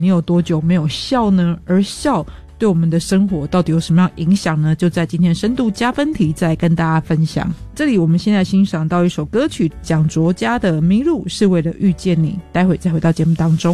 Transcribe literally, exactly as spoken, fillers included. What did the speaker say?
你有多久没有笑呢？而笑对我们的生活到底有什么样影响呢？就在今天深度加分题再跟大家分享。这里我们现在欣赏到一首歌曲，蒋卓嘉的《迷路是为了遇见你》，待会再回到节目当中。